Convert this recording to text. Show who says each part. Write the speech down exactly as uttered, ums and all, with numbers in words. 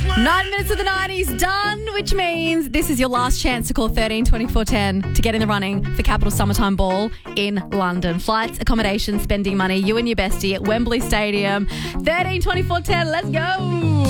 Speaker 1: Nine minutes of the nineties done, which means this is your last chance to call thirteen twenty-four ten to get in the running for Capital Summertime Ball in London. Flights, accommodation, spending money, you and your bestie at Wembley Stadium. thirteen twenty-four ten, let's go.